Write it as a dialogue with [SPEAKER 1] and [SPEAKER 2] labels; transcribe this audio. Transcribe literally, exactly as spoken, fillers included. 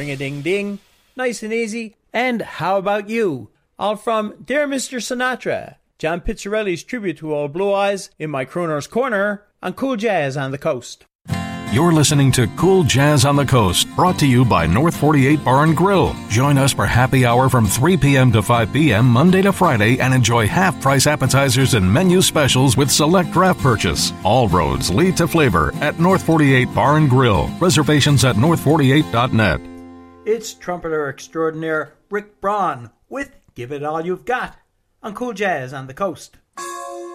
[SPEAKER 1] ring-a-ding-ding, nice and easy, and how about you? All from Dear Mister Sinatra, John Pizzarelli's tribute to Old Blue Eyes in my Crooner's Corner on Cool Jazz on the Coast.
[SPEAKER 2] You're listening to Cool Jazz on the Coast, brought to you by North forty-eight Bar and Grill. Join us for happy hour from three p.m. to five p.m. Monday to Friday and enjoy half-price appetizers and menu specials with select draft purchase. All roads lead to flavor at North forty-eight Bar and Grill. Reservations at north forty-eight dot net.
[SPEAKER 1] It's trumpeter extraordinaire Rick Braun with Give It All You've Got on Cool Jazz on the Coast.